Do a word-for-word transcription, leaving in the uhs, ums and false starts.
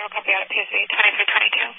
copy out of P S V twenty-three twenty-two.